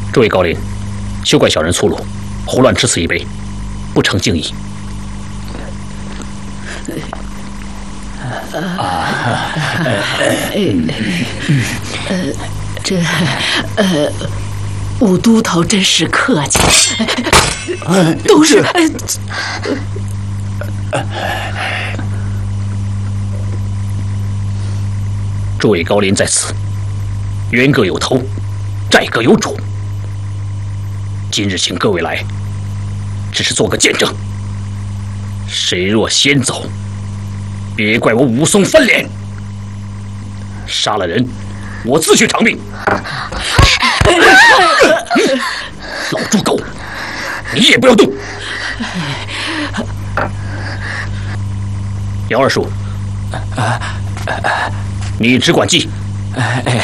诸位高邻，休怪小人粗鲁，胡乱只此一杯，不成敬意。 武都头真是客气，都是。 诸位高邻在此，冤各有头，债各有主。今日请各位来，只是做个见证。谁若先走，别怪我武松翻脸。杀了人，我自去偿命。老猪狗，你也不要动。姚二叔，你只管记。